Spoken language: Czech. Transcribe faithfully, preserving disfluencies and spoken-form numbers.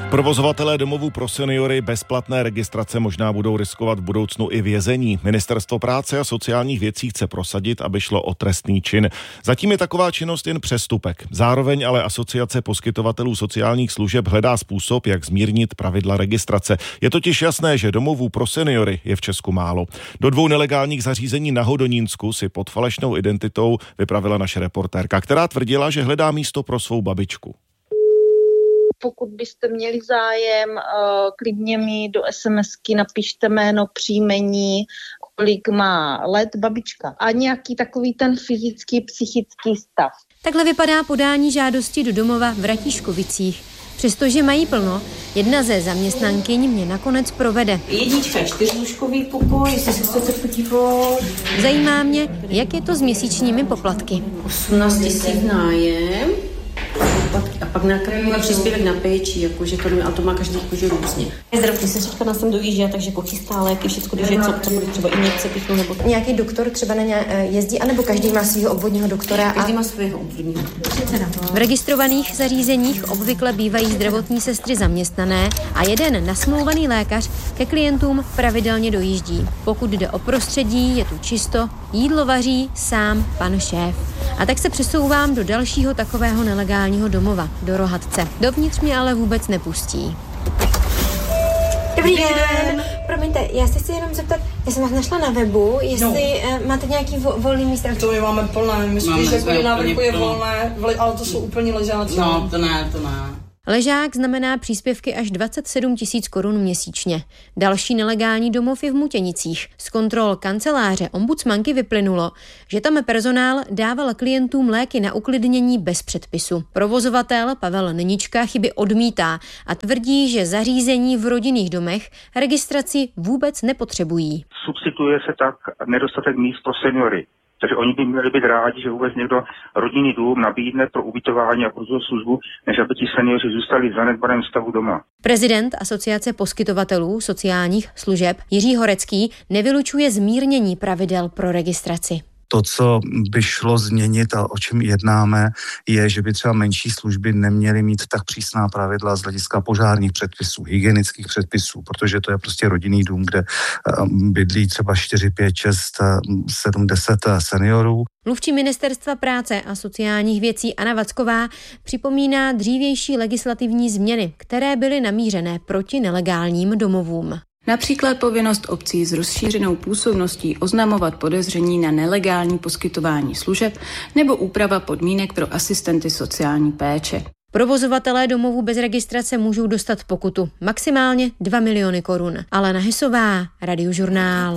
Provozovatelé domovů pro seniory bezplatné registrace možná budou riskovat v budoucnu i vězení. Ministerstvo práce a sociálních věcí chce prosadit, aby šlo o trestný čin. Zatím je taková činnost jen přestupek. Zároveň ale Asociace poskytovatelů sociálních služeb hledá způsob, jak zmírnit pravidla registrace. Je totiž jasné, že domovů pro seniory je v Česku málo. Do dvou nelegálních zařízení na Hodonínsku si pod falešnou identitou vypravila naše reportérka, která tvrdila, že hledá místo pro svou babičku. Pokud byste měli zájem, klidně mi do SMSky napište jméno, příjmení, kolik má let babička a nějaký takový ten fyzický, psychický stav. Takhle vypadá podání žádosti do domova v Ratíškovicích. Přestože mají plno, jedna ze zaměstnankyň mě nakonec provede. Jednička, čtyřlůžkový pokoj, jestli se chcete podívat. Zajímá mě, jak je to s měsíčními poplatky. osmnáct tisíc nájem. A pak na kraji na příspěvek na péči, jakože to, a to má každý jakože různě. Zdravotní sestřička nás sem dojíždí, takže pochystá léky, všechno, když je co, co bude třeba injekce píchnout nebo... Nějaký doktor třeba na ně jezdí, anebo každý má svého obvodního doktora? Každý a... má svého obvodního. V registrovaných zařízeních obvykle bývají zdravotní sestry zaměstnané a jeden nasmlouvaný lékař ke klientům pravidelně dojíždí. Pokud jde o prostředí, je tu čisto, jídlo vaří sám pan šéf. A tak se přesouvám do dalšího takového nelegálního domova, do Rohatce. Dovnitř mě ale vůbec nepustí. Dobrý den. Promiňte, já se chci jenom zeptat, já jsem vás našla na webu, jestli no. máte nějaký vo- volný místa. To my máme plné, my spíš jako na vrchu je volné, ale to jsou úplně ležáci. No, to ne, to ne. Ležák znamená příspěvky až dvacet sedm tisíc korun měsíčně. Další nelegální domov je v Mutěnicích. Z kontrol kanceláře ombudsmanky vyplynulo, že tam personál dával klientům léky na uklidnění bez předpisu. Provozovatel Pavel Nenička chyby odmítá a tvrdí, že zařízení v rodinných domech registraci vůbec nepotřebují. Substituje se tak nedostatek míst pro seniory. Takže oni by měli být rádi, že vůbec někdo rodinný dům nabídne pro ubytování a pro službu, než aby ti seniori zůstali v zanedbaném stavu doma. Prezident Asociace poskytovatelů sociálních služeb Jiří Horecký nevylučuje zmírnění pravidel pro registraci. To, co by šlo změnit a o čem jednáme, je, že by třeba menší služby neměly mít tak přísná pravidla z hlediska požárních předpisů, hygienických předpisů, protože to je prostě rodinný dům, kde bydlí třeba čtyři, pět, šest, sedm, deset seniorů. Mluvčí Ministerstva práce a sociálních věcí Anna Vacková připomíná dřívější legislativní změny, které byly namířené proti nelegálním domovům. Například povinnost obcí s rozšířenou působností oznamovat podezření na nelegální poskytování služeb nebo úprava podmínek pro asistenty sociální péče. Provozovatelé domovů bez registrace můžou dostat pokutu maximálně dva miliony korun. Alena Hysová, Radiožurnál.